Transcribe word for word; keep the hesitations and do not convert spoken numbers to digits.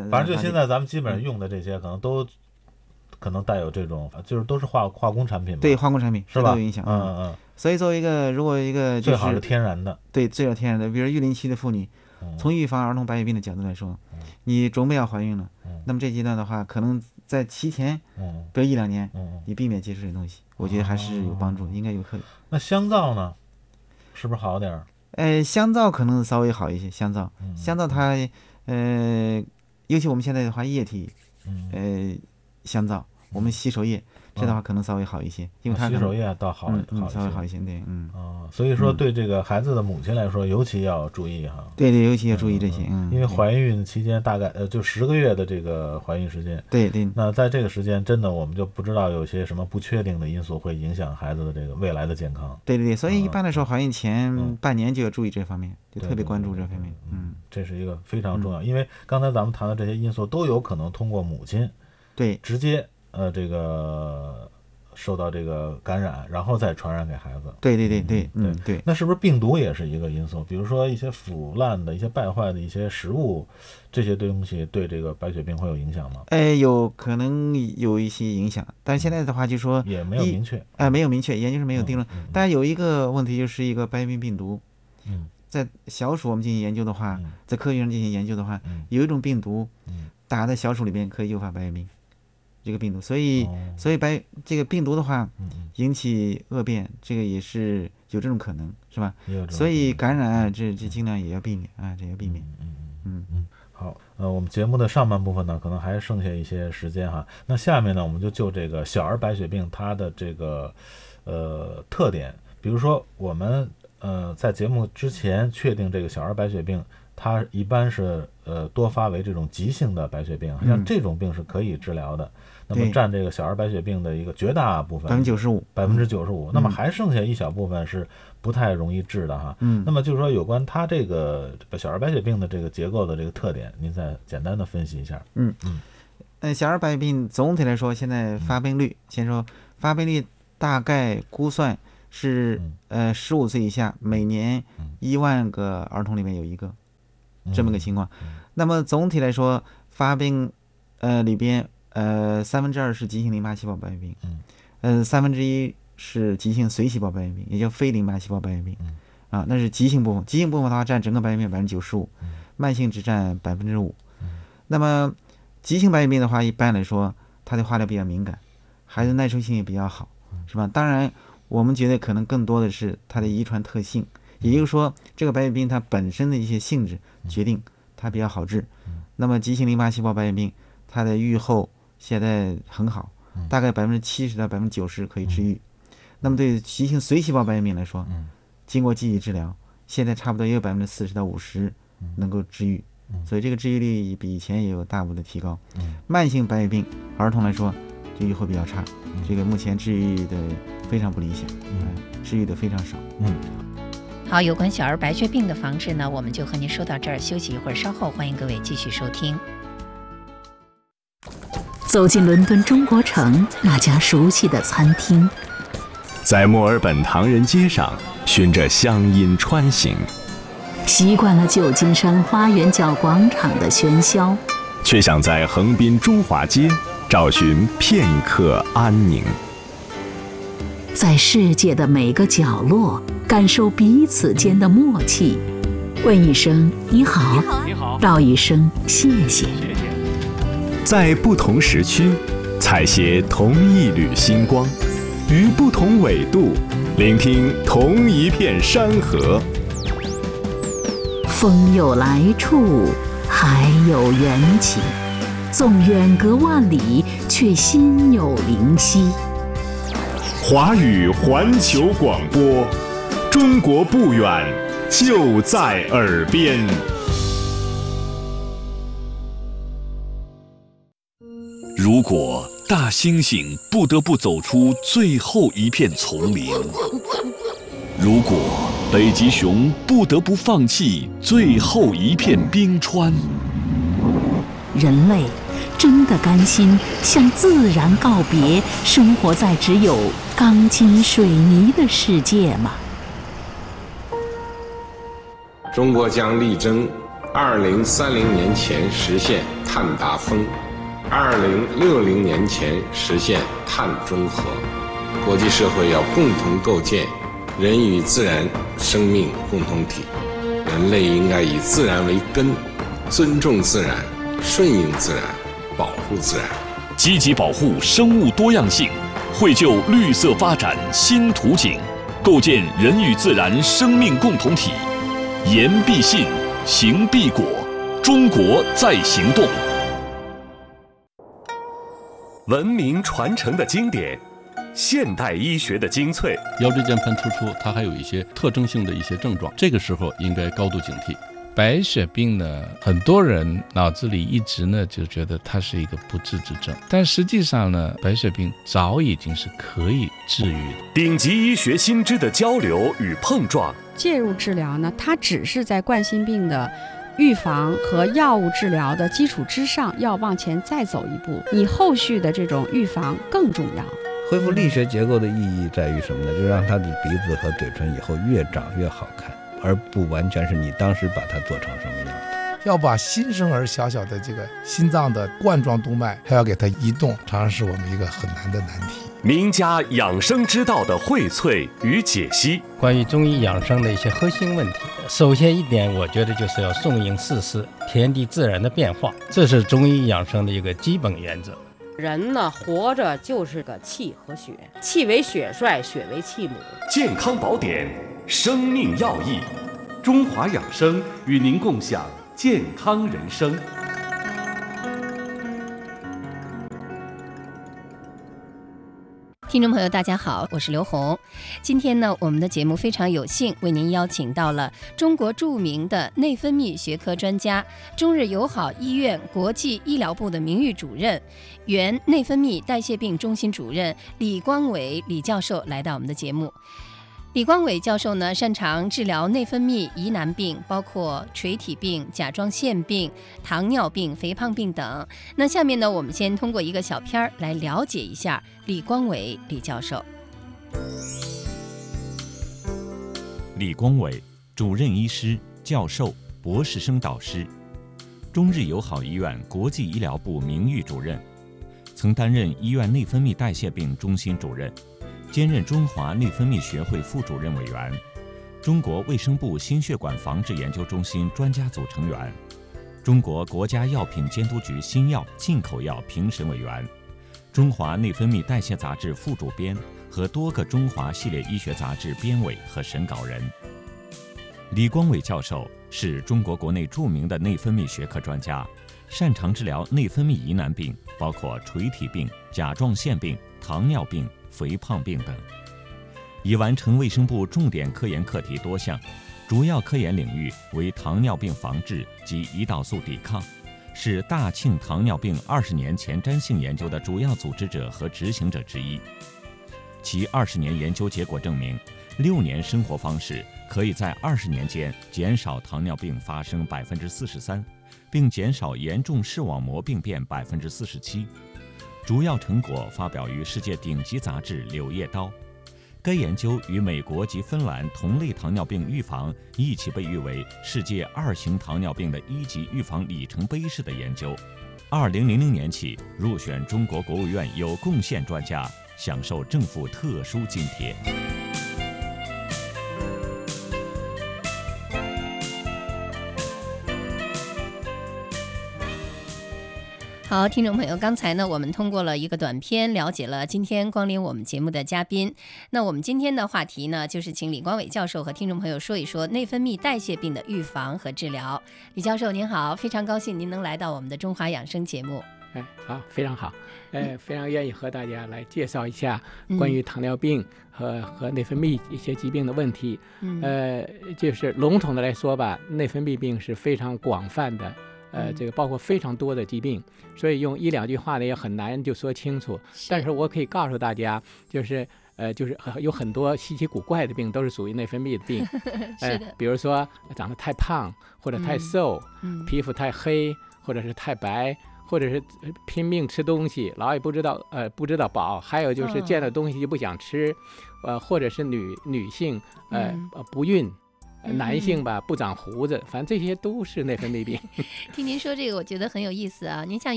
反正就现在咱们基本上用的这些，可能都可能带有这种，就是都是化化工产品吧。 对，化工产品是吧？ 都有影响。 嗯嗯。 所以作为一个，如果一个、就是、 最好是天然的， 对，最好天然的，比如育龄期的妇女， 嗯、 从预防儿童白血病的角度来说， 嗯、 你准备要怀孕了， 嗯、 那么这阶段的话，可能在提前， 嗯， 比如一两年， 嗯， 你避免接触这些东西，我觉得还是有帮助， 哦、 应该有可能。 那香皂呢，是不是好点儿？ 呃，香皂可能稍微好一些，香皂， 嗯、 香皂它，呃，尤其我们现在的话，液体， 嗯、 呃，香皂，我们洗手液。这的话可能稍微好一些，嗯、因为它洗手液倒好， 嗯嗯、 好稍微好一些，对，嗯。 哦，所以说对这个孩子的母亲来说，嗯、尤其要注意哈。 对对，尤其要注意这些，嗯。 嗯因为怀孕期间大概呃就十个月的这个怀孕时间， 对对。 那在这个时间，真的我们就不知道有些什么不确定的因素会影响孩子的这个未来的健康。 对对对，所以一般来说，怀孕前嗯、 半年就要注意这方面，就特别关注这方面。嗯， 这是一个非常重要， 嗯、 因为刚才咱们谈的这些因素都有可能通过母亲， 对， 直接呃这个。受到这个感染，然后再传染给孩子。 对对对对，嗯 对, 对。那是不是病毒也是一个因素？比如说一些腐烂的、一些败坏的一些食物，这些东西对这个白血病会有影响吗？ 哎，有可能有一些影响，但是现在的话就说也没有明确， 哎、呃，没有明确，研究是没有定论。 嗯嗯、 但有一个问题就是一个白血病病毒， 嗯， 在小鼠我们进行研究的话， 嗯、 在科学上进行研究的话， 嗯、有一种病毒， 嗯， 打在小鼠里边可以诱发白血病。这个病毒，所以、 哦、 所以白这个病毒的话， 嗯、 引起恶变，这个也是有这种可能，是吧？ 有所以感染这这尽量也要避免啊，这要避免。 嗯嗯嗯。好，呃，我们节目的上半部分呢，可能还剩下一些时间哈。那下面呢，我们就就这个小儿白血病它的这个呃特点，比如说我们呃在节目之前确定这个小儿白血病。它一般是呃多发为这种急性的白血病，像这种病是可以治疗的。嗯、那么占这个小儿白血病的一个绝大部分， 百分之九十五， 百分之九十五。那么还剩下一小部分是不太容易治的哈。 嗯。 那么就是说，有关它这个小儿白血病的这个结构的这个特点，您再简单的分析一下。 嗯嗯。呃，小儿白血病总体来说，现在发病率，嗯、先说发病率大概估算是、嗯、呃十五岁以下每年一万个儿童里面有一个。这么个情况， 嗯、 那么总体来说，发病，呃里边，呃三分之二是急性淋巴细胞白血病， 嗯， 呃三分之一是急性髓细胞白血病，也叫非淋巴细胞白血病， 嗯， 啊，那是急性部分，急性部分的话占整个白血病百分之九十五，慢性只占百分之五，那么急性白血病的话，一般来说，它的化疗比较敏感，孩子耐受性也比较好，是吧？当然，我们觉得可能更多的是它的遗传特性。也就是说，这个白血病它本身的一些性质决定它比较好治。那么急性淋巴细胞白血病，它的预后现在很好，大概百分之七十到百分之九十可以治愈。那么对急性髓细胞白血病来说，经过积极治疗，现在差不多也有百分之四十到五十能够治愈。所以这个治愈率比以前也有大幅的提高。慢性白血病儿童来说，这预后比较差，这个目前治愈的非常不理想，治愈的非常少。 嗯。 好，有关小儿白血病的防治呢，我们就和您说到这儿，休息一会儿，稍后欢迎各位继续收听。 走进伦敦中国城那家熟悉的餐厅， 在墨尔本唐人街上循着乡音穿行， 习惯了旧金山花园角广场的喧嚣， 却想在横滨中华街找寻片刻安宁。 在世界的每个角落感受彼此间的默契，问一声你好， 你好， 道一声谢谢。 在不同时区采撷同一缕星光，于不同纬度聆听同一片山河。 风有来处，海有缘起，纵远隔万里，却心有灵犀。 华语环球广播，中国不远，就在耳边。 如果大猩猩不得不走出最后一片丛林，如果北极熊不得不放弃最后一片冰川， 人类真的甘心向自然告别，生活在只有钢筋水泥的世界吗？ 中国将力争二零三零年前实现碳达峰，二零六零年前实现碳中和。国际社会要共同构建人与自然生命共同体，人类应该以自然为根，尊重自然，顺应自然，保护自然， 积极保护生物多样性，绘就绿色发展新图景，构建人与自然生命共同体。言必信，行必果，中国在行动。 文明传承的经典，现代医学的精粹。 腰椎间盘突出，它还有一些特征性的一些症状，这个时候应该高度警惕。白血病呢，很多人脑子里一直呢就觉得它是一个不治之症，但实际上呢，白血病早已经是可以治愈的。 顶级医学新知的交流与碰撞， 介入治疗呢，它只是在冠心病的预防和药物治疗的基础之上，要往前再走一步，你后续的这种预防更重要。 恢复力学结构的意义在于什么呢？就是让他的鼻子和嘴唇以后越长越好看，而不完全是你当时把它做成什么样的。 要把新生儿小小的这个心脏的冠状动脉还要给它移动，常常是我们一个很难的难题。 名家养生之道的荟萃与解析， 关于中医养生的一些核心问题，首先一点，我觉得就是要顺应四时，天地自然的变化，这是中医养生的一个基本原则。 人呢，活着就是个气和血，气为血帅，血为气母。 健康宝典，生命要义，中华养生与您共享健康人生。 听众朋友大家好，我是刘红。今天呢，我们的节目非常有幸为您邀请到了中国著名的内分泌学科专家、中日友好医院国际医疗部的名誉主任、原内分泌代谢病中心主任李光伟李教授来到我们的节目。李光伟教授呢，擅长治疗内分泌疑难病，包括垂体病、甲状腺病、糖尿病、肥胖病等。那下面呢，我们先通过一个小片儿来了解一下李光伟李教授。 李光伟，主任医师、教授、博士生导师，中日友好医院国际医疗部名誉主任，曾担任医院内分泌代谢病中心主任。兼任中华内分泌学会副主任委员，中国卫生部心血管防治研究中心专家组成员，中国国家药品监督局新药进口药评审委员，中华内分泌代谢杂志副主编和多个中华系列医学杂志编委和审稿人。李光伟教授是中国国内著名的内分泌学科专家，擅长治疗内分泌疑难病，包括垂体病、甲状腺病、糖尿病、肥胖病等，已完成卫生部重点科研课题多项，主要科研领域为糖尿病防治及胰岛素抵抗，是大庆糖尿病二十年前瞻性研究的主要组织者和执行者之一。其二十年研究结果证明，六年生活方式可以在二十年间减少糖尿病发生百分之四十三，并减少严重视网膜病变百分之四十七。主要成果发表于世界顶级杂志《柳叶刀》。该研究与美国及芬兰同类糖尿病预防一起被誉为世界二型糖尿病的一级预防里程碑式的研究。二零零零年起入选中国国务院有贡献专家，享受政府特殊津贴。 好，听众朋友，刚才呢，我们通过了一个短片，了解了今天光临我们节目的嘉宾。那我们今天的话题呢，就是请李光伟教授和听众朋友说一说内分泌代谢病的预防和治疗。李教授您好，非常高兴您能来到我们的中华养生节目。 哎，好，非常好，呃，非常愿意和大家来介绍一下关于糖尿病和、嗯、和内分泌一些疾病的问题。嗯、呃，就是笼统的来说吧，内分泌病是非常广泛的。呃，这个包括非常多的疾病，所以用一两句话呢也很难就说清楚。但是我可以告诉大家，就是呃，就是有很多稀奇古怪的病都是属于内分泌的病。 是的、 呃，比如说长得太胖或者太瘦，嗯、皮肤太黑或者是太白，或者是拼命吃东西，老也不知道呃不知道饱。还有就是见到东西就不想吃，呃，或者是女女性呃、嗯、不孕。 男性吧不长胡子，反正这些都是内分泌病。 听您说这个，我觉得很有意思啊。您像